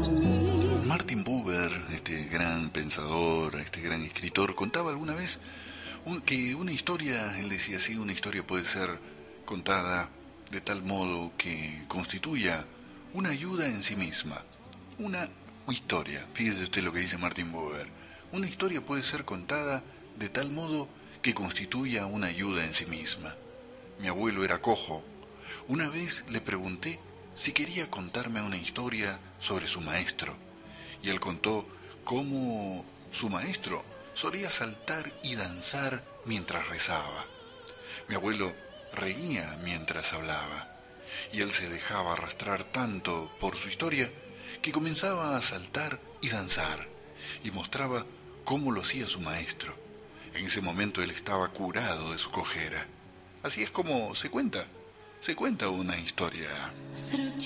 Martin Buber, este gran pensador, este gran escritor, contaba alguna vez que una historia, él decía así, una historia puede ser contada de tal modo que constituya una ayuda en sí misma. Una historia, fíjese usted lo que dice Martin Buber, una historia puede ser contada de tal modo que constituya una ayuda en sí misma. Mi abuelo era cojo. Una vez le pregunté si quería contarme una historia sobre su maestro, y él contó cómo su maestro solía saltar y danzar mientras rezaba. Mi abuelo reía mientras hablaba, y él se dejaba arrastrar tanto por su historia que comenzaba a saltar y danzar, y mostraba cómo lo hacía su maestro. En ese momento él estaba curado de su cojera. Así es como se cuenta una historia.